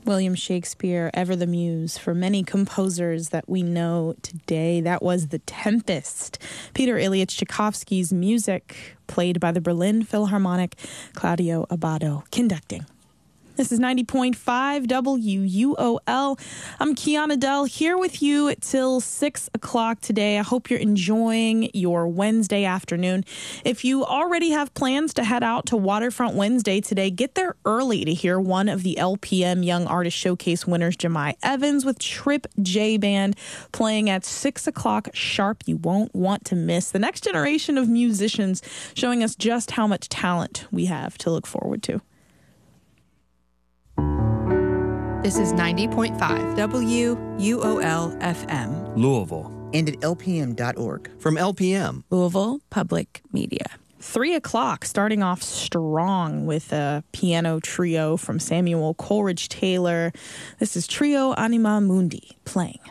William Shakespeare, ever the muse for many composers that we know today. That was The Tempest, Peter Ilyich Tchaikovsky's music, played by the Berlin Philharmonic, Claudio Abbado conducting. This is 90.5 WUOL. I'm Kiana Dell here with you till 6 o'clock today. I hope you're enjoying your Wednesday afternoon. If you already have plans to head out to Waterfront Wednesday today, get there early to hear one of the LPM Young Artist Showcase winners, Jemai Evans, with Trip J Band playing at 6 o'clock sharp. You won't want to miss the next generation of musicians showing us just how much talent we have to look forward to. This is 90.5 WUOL FM. Louisville. And at LPM.org. From LPM. Louisville Public Media. 3 o'clock, starting off strong with a piano trio from Samuel Coleridge Taylor. This is Trio Anima Mundi playing.